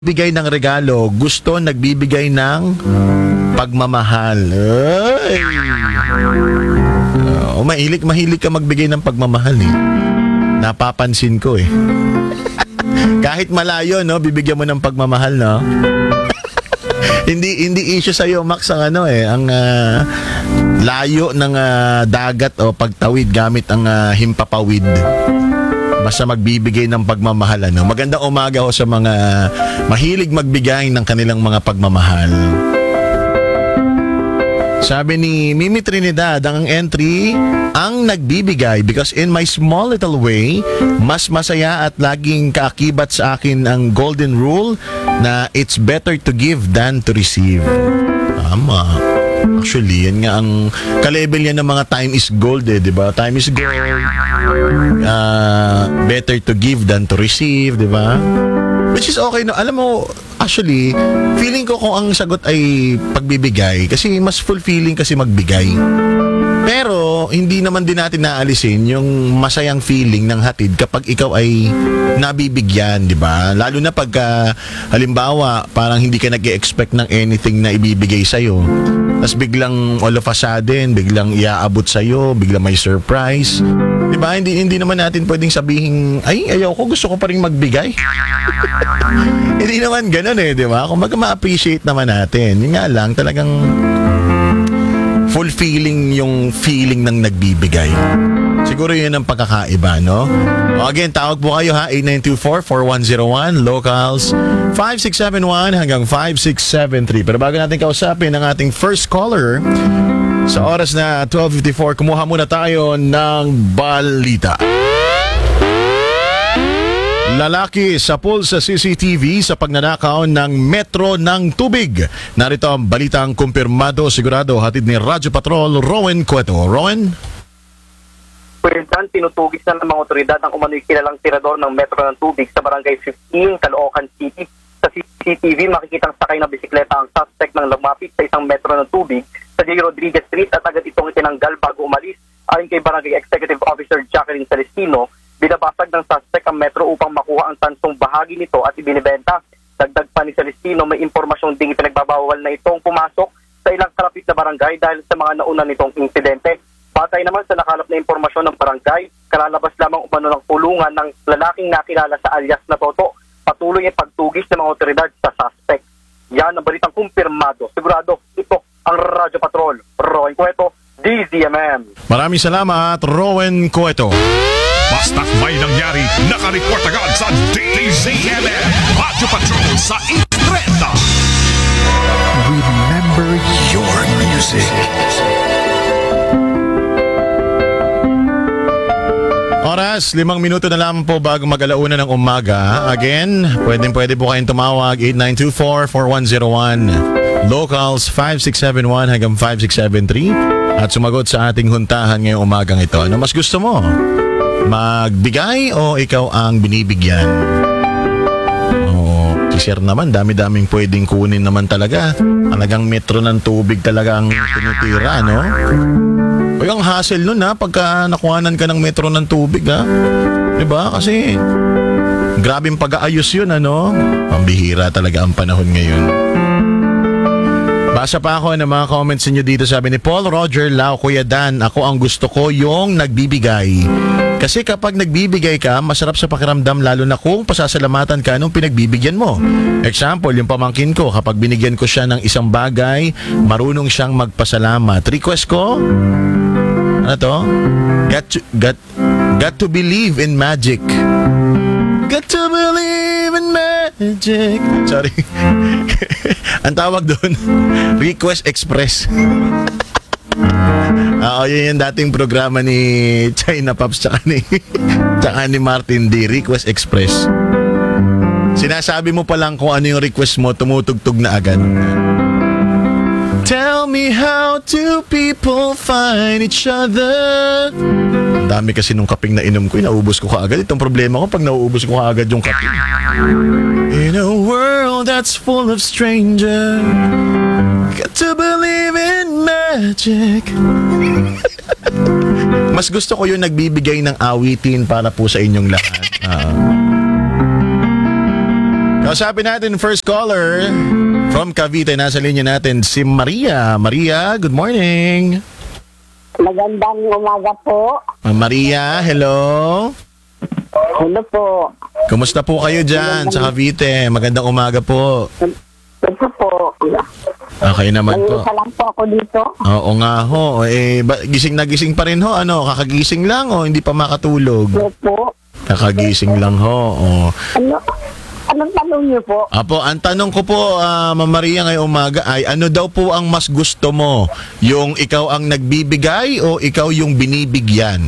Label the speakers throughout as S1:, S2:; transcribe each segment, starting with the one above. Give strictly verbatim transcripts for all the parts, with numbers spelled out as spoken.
S1: bigay ng regalo, gusto nagbibigay ng pagmamahal. Ay. Oh, mahilig, mahilig ka magbigay ng pagmamahal eh. Napapansin ko eh. Kahit malayo, no, bibigyan mo ng pagmamahal, no? hindi hindi issue sa iyo, Max, ang ano eh, ang uh, layo ng uh, dagat o pagtawid gamit ang uh, himpapawid. Basta magbibigay ng pagmamahal, ano. Magandang umaga ho sa mga mahilig magbigay ng kanilang mga pagmamahal. Sabi ni Mimi Trinidad, ang entry, ang nagbibigay because in my small little way, mas masaya at laging kaakibat sa akin ang golden rule na it's better to give than to receive. Tama. Actually, yan nga ang ka-level yan ng mga time is gold eh, di ba? Time is gold. Uh, better to give than to receive, di ba? Which is okay, no? Alam mo, actually, feeling ko kung ang sagot ay pagbibigay kasi mas fulfilling kasi magbigay. Pero, hindi naman din natin naalisin yung masayang feeling ng hatid kapag ikaw ay nabibigyan, di ba? Lalo na pag, uh, halimbawa, parang hindi ka nag-expect ng anything na ibibigay sa'yo. Tapos biglang all of a sudden, biglang iaabot sa'yo, biglang may surprise. Di ba? Hindi, hindi naman natin pwedeng sabihin, ay, ayaw ko, gusto ko pa rin magbigay. Hindi naman ganun eh, di ba? Kung mag-ma-appreciate naman natin. Yun nga lang, talagang fulfilling yung feeling ng nagbibigay. Siguro yun ang pagkakaiba, no? O again, tawag po kayo ha, eight nine two four, four one zero one, locals five six seven one hanggang five six seven three. Pero bago natin kausapin ang ating first caller, sa oras na twelve fifty-four, kumuha muna tayo ng balita. Lalaki sa pool sa C C T V sa pagnanakaw ng metro ng tubig. Narito ang balitang kumpirmado, sigurado, hatid ni Radyo Patrol, Rowan Cueto. Rowan?
S2: Pwedyan, tinutugis na ng mga otoridad ang umano'y kilalang tirador ng metro ng tubig sa barangay fifteen, Caloocan City. Sa C C T V, makikitang sakay na bisikleta ang suspect ng lumapit sa isang metro ng tubig sa J. Rodriguez Street at agad itong itinanggal bago umalis. Ayon kay Barangay Executive Officer Jacqueline Celestino, binabasag ng suspect ang metro upang makuha ang tansong bahagi nito at ibinibenta. Dagdag pa ni Celestino, may impormasyong ding ipinagbabawal na itong pumasok sa ilang kalapit na barangay dahil sa mga nauna nitong insidente. Batay naman sa nakalap na impormasyon ng barangay, kalalabas lamang umano ng pulungan ng lalaking nakilala sa alias na Toto. Patuloy ang pagtugis ng mga otoridad sa suspect. Yan ang balitang kumpirmado. Sigurado, ito ang Radyo Patrol. Rowan Cueto, D Z M M.
S1: Maraming salamat, Rowan Cueto.
S3: Basta't may nangyari, nakareport agad sa D Z M M. Radyo Patrol sa Istreta.
S4: Remember your music.
S1: Oras, limang minuto na lamang po bago mag-alauna ng umaga. Again, pwedeng pwede po kayong tumawag eight nine two four, four one zero one, locals five six seven one hanggang five six seven three at sumagot sa ating huntahan ngayong umagang ito. Ano mas gusto mo? Magbigay o ikaw ang binibigyan? Oh, si Sir naman, dami-daming pwedeng kunin naman talaga. Talagang metro ng tubig talaga ang tinitira, no? O yung hassle nun ha, pagka nakuhanan ka ng metro ng tubig ha. Diba? Kasi grabing pag-aayos yun, ano? Pambihira talaga ang panahon ngayon. Basa pa ako ng mga comments niyo dito. Sabi ni Paul Roger Lau, Kuya Dan, ako ang gusto ko yung nagbibigay. Kasi kapag nagbibigay ka, masarap sa pakiramdam lalo na kung pasasalamatan ka nung pinagbibigyan mo. Example, yung pamangkin ko, kapag binigyan ko siya ng isang bagay, marunong siyang magpasalamat. Request ko, ano to? Got to, got, got to believe in magic. Got to believe in magic. Sorry. Ang tawag doon, Request Express. Oo, yun yung dating programa ni China Pops tsaka ni, tsaka ni Martin D. Request Express. Sinasabi mo pa lang kung ano yung request mo, tumutugtog na agad. Tell me how do people find each other? Ang dami kasi nung kaping na inom ko, inaubos ko kaagad. Itong problema ko pag nauubos ko kaagad yung kaping. In a world that's full of strangers, got to believe in magic. Mas gusto ko yung nagbibigay ng awitin para po sa inyong lahat. Uh, Kausapin natin first caller from Cavite. Nasa linya natin si Maria. Maria, good morning.
S5: Magandang umaga po.
S1: Ma'am Maria, hello.
S5: Hello po.
S1: Kumusta po kayo dyan sa Cavite? Magandang umaga po.
S5: Ito po.
S1: Okay naman po.
S5: Nag-isa lang po ako dito.
S1: Oo nga ho. Eh, ba, gising na gising pa rin ho. Ano, kakagising lang o hindi pa makatulog?
S5: Hello po.
S1: Kakagising lang ho. Oh.
S5: Ano? Anong tanong niyo po?
S1: Apo, ang tanong ko po, ah, Ma'am Maria, ngayong umaga ay ano daw po ang mas gusto mo? Yung ikaw ang nagbibigay o ikaw yung binibigyan?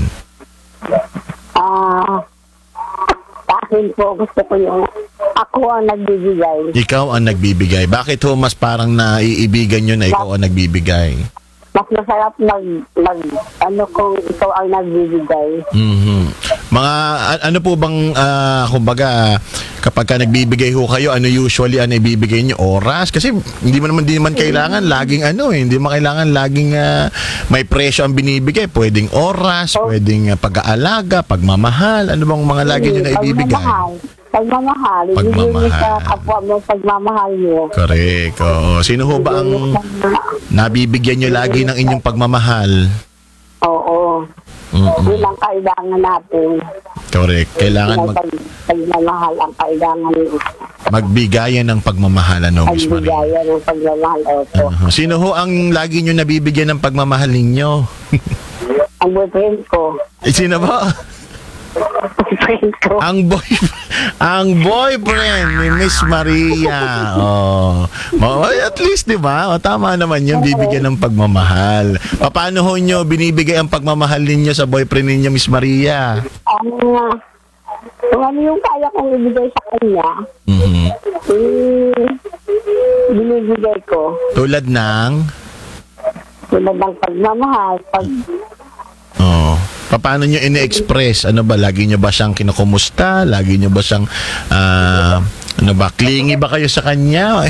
S5: Ah, sa akin po gusto ko yung ako ang nagbibigay.
S1: Ikaw ang nagbibigay. Bakit ho mas parang naiibigan nyo na ikaw ang nagbibigay?
S5: Mas masarap mag, mag ano kung ikaw ang nagbibigay.
S1: Mhm. Mga a- ano po bang ah, kumbaga kapag ka nagbibigay ho kayo, ano usually ang ibibigay niyo? Oras? Kasi hindi mo naman di naman kailangan laging ano eh, hindi mo kailangan laging ah, may presyo ang binibigay. Pwedeng oras,
S5: Oh.
S1: pwedeng ah, pag-aalaga, pagmamahal. Ano bang mga lagi niyo na ibibigay?
S5: Pagmamahal. Pagmamahal. Ibigay mo sa
S1: Pagmamahal.
S5: kapwa mo pagmamahal mo.
S1: Correct. Oo. Sino ho ba ang nabibigyan niyo lagi ng inyong pagmamahal?
S5: Oo.
S1: Mm-mm.
S5: Yun ang kailangan natin.
S1: Correct. Kailangan mag
S5: Pag, pagmamahal ang kailangan
S1: magbigayan ng pagmamahal, ano, Miss Maria?
S5: pagbigayan ng pagmamahal. Opo.
S1: Uh, sino ho ang lagi nyo nabibigyan ng pagmamahal ninyo?
S5: Ang boyfriend ko.
S1: Eh, sino ba?
S5: Boyfriend ko.
S1: ang boy ang boyfriend ni Miss Maria. Oh. Ma- At least, di ba? O, tama naman yung bibigyan ng pagmamahal. Paano ho nyo binibigay ang pagmamahal ninyo sa boyfriend ninyo, Miss Maria?
S5: Ang uh, kung ano yung kaya kong ibigay sa kanya,
S1: Mhm.
S5: eh, binibigay ko.
S1: Tulad ng...
S5: Tulad ng pagmamahal, pag
S1: Oh. Paano nyo ine-express? Ano ba? Lagi nyo ba siyang kinukumusta? Lagi nyo ba siyang, ah, ano ba? Clingy ba kayo sa kanya?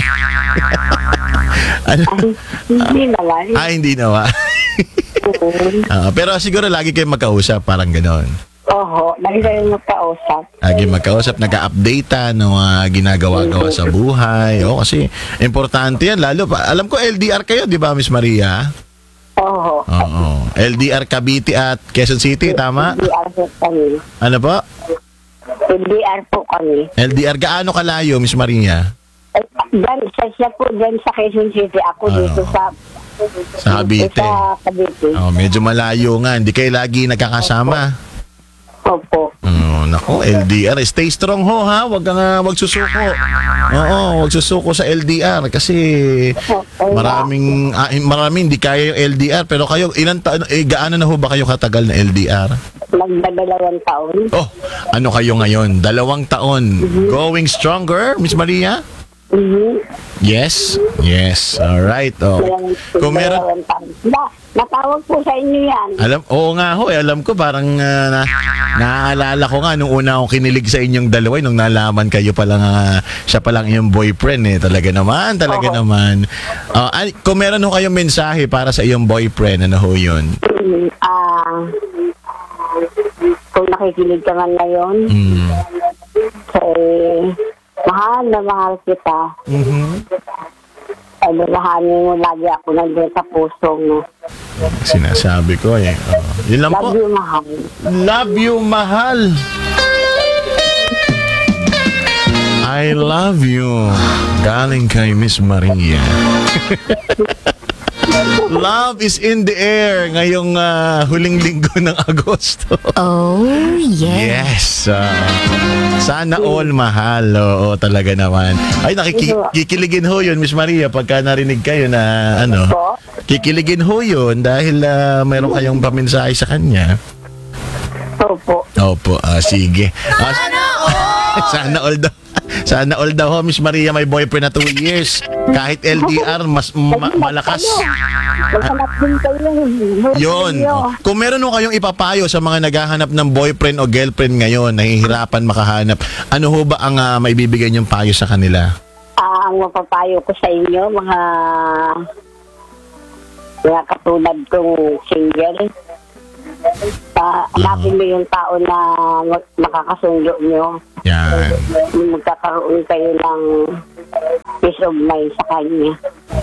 S1: ano?
S5: hindi naman.
S1: Ah, hindi nawa. Ah, pero siguro lagi kayo magkausap, parang gano'n.
S5: Oho, lagi kayong magkausap.
S1: Lagi magkausap, nag-update ng mga ginagawa-gawa sa buhay. O, kasi importante yan. Lalo, pa, alam ko L D R kayo, di ba, Miss Maria?
S5: Oho.
S1: Oo. L D R Cavite at Quezon City, tama?
S5: L D R po kami.
S1: Ano po?
S5: L D R po kami.
S1: L D R, gaano kalayo, Miss Maria?
S5: Eh, Diyan, siya, siya po dyan sa Quezon City. Ako
S1: Ano?
S5: dito sa...
S1: Sa Cavite.
S5: Sa Cavite.
S1: Oh, medyo malayo nga. Hindi kayo lagi nagkakasama.
S5: Opo.
S1: Oh, nako, L D R. Stay strong ho, ha? Wag kang uh, wag susuko. Oo, wag susuko sa L D R kasi maraming ah, maraming hindi kaya yung L D R, pero kayo ilan taon eh, gaano na ho ba kayo katagal na L D R?
S5: Magdadalawang taon.
S1: Oh, ano kayo ngayon? Dalawang taon. Going stronger, Miss Maria?
S5: Mhm.
S1: Yes. Yes. All right. Oh.
S5: Dalawang-
S1: Kung meron
S5: dalawang taon. Na, natawag po sa inyo yan.
S1: Alam, oo nga ho, eh, alam ko parang uh, na, naaalala ko nga nung una akong kinilig sa inyong dalawa, eh, nung nalaman kayo palang, uh, siya palang iyong boyfriend eh. Talaga naman, talaga
S5: Oo.
S1: naman. Uh, ay, kung meron ho kayong mensahe para sa iyong boyfriend, ano ho yun?
S5: Mm, Ah, kung nakikinig ka man ngayon,
S1: Mm.
S5: eh, mahal na mahal kita.
S1: Mm-hmm.
S5: Ay, mahalin mo lagi ako nandun sa puso mo.
S1: Sinasabi ko eh. Oh, yun lang po.
S5: Love you, mahal.
S1: Love you, mahal. I love you. Galing kay Miss Maria. Love is in the air ngayong ah, huling linggo ng Agosto.
S6: Oh, yeah.
S1: Yes. ah, sana all mahal. Oo, talaga naman. Ay, nakikiligin ho yun, Miss Maria, pagka narinig kayo na ano.
S5: Po?
S1: Kikiligin ho yun dahil ah, meron kayong pamensahe sa kanya.
S5: Opo.
S1: Opo, ah, sige. Ah, sana all daw. Sana all daw ho, Miss Maria, may boyfriend na two years. Kahit L D R, mas ma- malakas.
S5: Maghanap din kayo.
S1: Yun. Kung meron ho kayong ipapayo sa mga naghahanap ng boyfriend o girlfriend ngayon, nahihirapan makahanap, ano ho ba ang uh, maibibigay niyong payo sa kanila?
S5: Ah, ang mapapayo ko sa inyo, mga mga katulad kong single, Uh, hanapin mo yung tao na mag- makakasundo nyo.
S1: Yan.
S5: Yung magkakaroon kayo ng peace of mind sa kanya.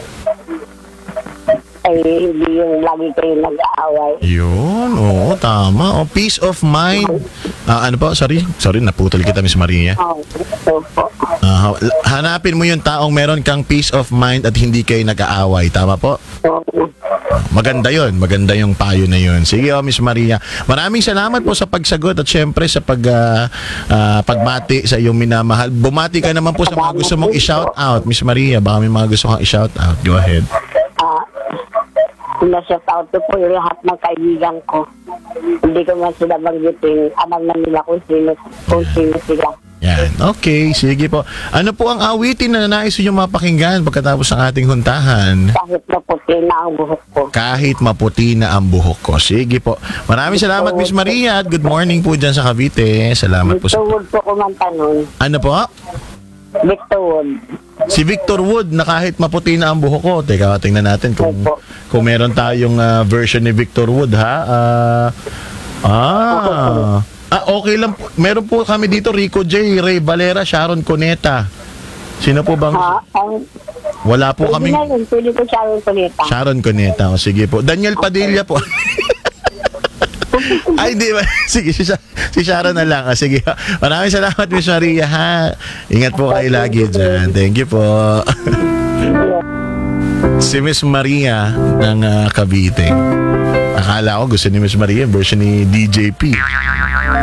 S5: Ay hindi yung lagi kayo nag-aaway.
S1: Yun, oo, tama. O, peace of mind. Ah, ano po? Sorry. Sorry, naputol kita, Miss Maria.
S5: Oh, so po.
S1: Ah, hanapin mo yung taong meron kang peace of mind at hindi kayo nag-aaway. Tama po?
S5: So,
S1: Maganda yon, maganda yung payo na yun. Sige, oh, Miss Maria. Maraming salamat po sa pagsagot at syempre sa pag ah, ah, pagbati sa iyong minamahal. Bumati ka naman po sa mga gusto mong i-shout out, Miss Maria. Baka may mga gusto kang i-shout out. Go ahead.
S5: ah, na-shout out ko po yung lahat ng kaibigan ko. Hindi ko man sila banggitin. Alam na nila kung sino, kung sino sila.
S1: Yan. Okay, sige po. Ano po ang awitin na nais niyo mapakinggan pagkatapos ng ating huntahan?
S5: Kahit maputi na ang buhok ko.
S1: Kahit maputi na ang buhok ko. Sige po. Maraming salamat, Miss Maria. At good morning po dyan sa Cavite. Salamat po
S5: Victor
S1: sa...
S5: Wood po kumanta nun.
S1: Ano po?
S5: Victor Wood.
S1: Si Victor Wood na kahit maputi na ang buhok ko. Teka, tingnan natin kung,
S5: Opo.
S1: kung meron tayong ah, version ni Victor Wood, ha? Ah... ah... Ah, okay lang po. Meron po kami dito, Rico J, Ray Valera, Sharon Cuneta. Sino po bang...
S5: Ha? Ang,
S1: Wala po
S5: pwede
S1: kami...
S5: na yun. Pwede ko siya rin kulita.
S1: Sharon Cuneta. O, sige po. Daniel Padilla po. Ay, di ba? Sige, si, Sha- si Sharon na lang. O, sige. Maraming salamat, Miss Maria, ha? Ingat po kayo lagi dyan. Thank you po. Si Miss Maria ng ah, Cavite. Akala ko gusto ni Miss Maria version ni D J P.